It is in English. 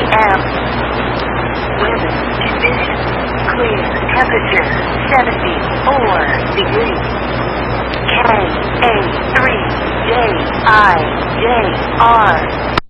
AM. Weather conditions. Clear. Temperature 74 degrees. KA3JIJR.